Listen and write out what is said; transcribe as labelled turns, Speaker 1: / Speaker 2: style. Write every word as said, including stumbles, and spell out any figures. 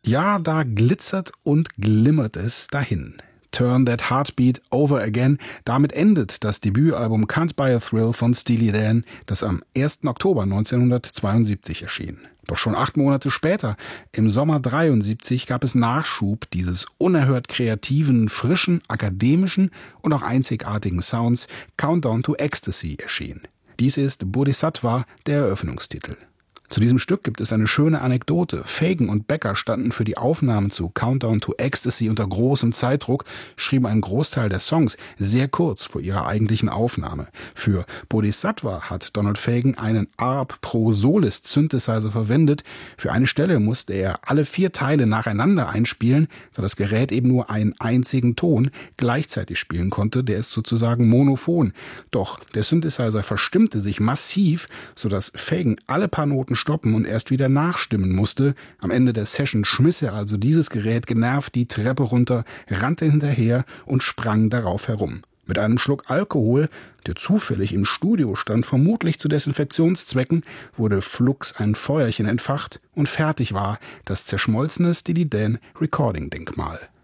Speaker 1: Ja, da glitzert und glimmert es dahin. Turn That Heartbeat Over Again. Damit endet das Debütalbum Can't Buy a Thrill von Steely Dan, das am ersten Oktober neunzehnhundertzweiundsiebzig erschien. Doch schon acht Monate später, im Sommer dreiundsiebzig, gab es Nachschub dieses unerhört kreativen, frischen, akademischen und auch einzigartigen Sounds. Countdown to Ecstasy erschien. Dies ist Bodhisattva, der Eröffnungstitel. Zu diesem Stück gibt es eine schöne Anekdote. Fagen und Becker standen für die Aufnahmen zu Countdown to Ecstasy unter großem Zeitdruck, schrieben einen Großteil der Songs sehr kurz vor ihrer eigentlichen Aufnahme. Für Bodhisattva hat Donald Fagen einen Arp Pro Solis Synthesizer verwendet. Für eine Stelle musste er alle vier Teile nacheinander einspielen, da das Gerät eben nur einen einzigen Ton gleichzeitig spielen konnte. Der ist sozusagen monophon. Doch der Synthesizer verstimmte sich massiv, sodass Fagen alle paar Noten stoppen und erst wieder nachstimmen musste. Am Ende der Session schmiss er also dieses Gerät genervt die Treppe runter, rannte hinterher und sprang darauf herum. Mit einem Schluck Alkohol, der zufällig im Studio stand, vermutlich zu Desinfektionszwecken, wurde flugs ein Feuerchen entfacht und fertig war das zerschmolzene Steely Dan Recording-Denkmal.